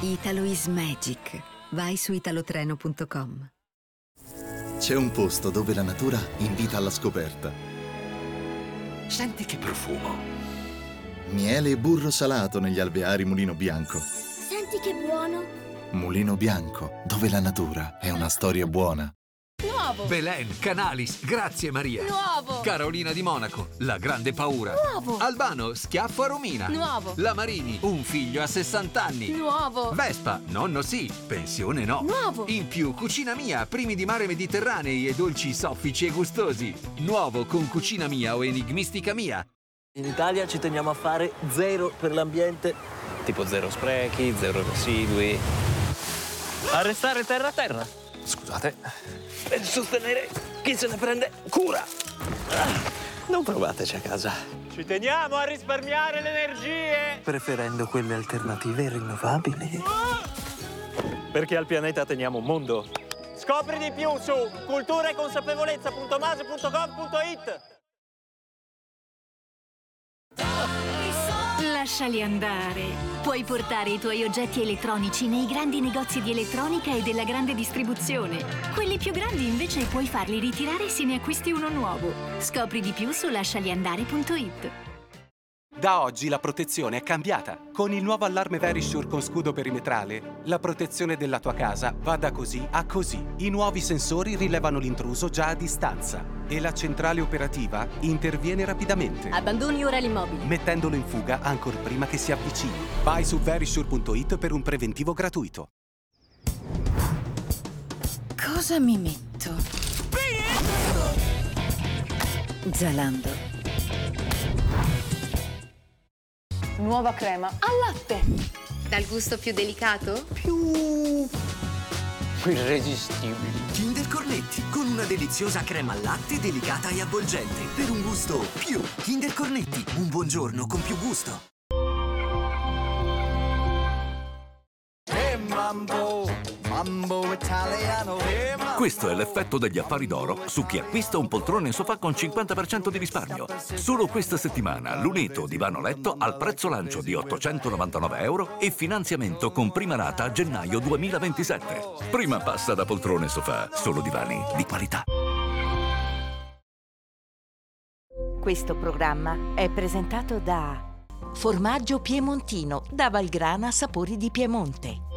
Italo is magic. Vai su italotreno.com. C'è un posto dove la natura invita alla scoperta. Senti che profumo. Miele e burro salato negli alveari Mulino Bianco. Senti che buono. Mulino Bianco, dove la natura è una storia buona. Nuovo. Belen, Canalis, grazie Maria. Nuovo. Carolina di Monaco, la grande paura. Nuovo. Albano, schiaffo a Romina. Nuovo. La Marini, un figlio a 60 anni. Nuovo. Vespa, nonno sì, pensione no. Nuovo. In più, Cucina Mia, primi di mare mediterranei e dolci soffici e gustosi. Nuovo con Cucina Mia o Enigmistica Mia. In Italia ci teniamo a fare zero per l'ambiente, tipo zero sprechi, zero residui. Arrestare terra a terra. Scusate. Per sostenere chi se ne prende cura. Non provateci a casa. Ci teniamo a risparmiare le energie! Preferendo quelle alternative rinnovabili. Perché al pianeta teniamo un mondo. Scopri di più su culturaeconsapevolezza.mase.gov.it. Lasciali andare. Puoi portare i tuoi oggetti elettronici nei grandi negozi di elettronica e della grande distribuzione. Quelli più grandi invece puoi farli ritirare se ne acquisti uno nuovo. Scopri di più su lascialiandare.it. Da oggi la protezione è cambiata. Con il nuovo allarme Verisure con scudo perimetrale, la protezione della tua casa va da così a così. I nuovi sensori rilevano l'intruso già a distanza e la centrale operativa interviene rapidamente, Abbandoni ora l'immobile. mettendolo in fuga ancor prima che si avvicini. Vai su verisure.it per un preventivo gratuito. Cosa mi metto? Zalando. Nuova crema al latte. Dal gusto più delicato? Più irresistibili. Kinder Cornetti, con una deliziosa crema al latte delicata e avvolgente. Per un gusto più. Kinder Cornetti, un buongiorno con più gusto. Mambo italiano. Questo è l'effetto degli affari d'oro su chi acquista un poltrone sofà con 50% di risparmio. Solo questa settimana l'Uneto divano letto al prezzo lancio di €899 e finanziamento con prima rata a gennaio 2027. Prima passa da poltrone sofà, solo divani di qualità. Questo programma è presentato da Formaggio Piemontino, da Valgrana Sapori di Piemonte.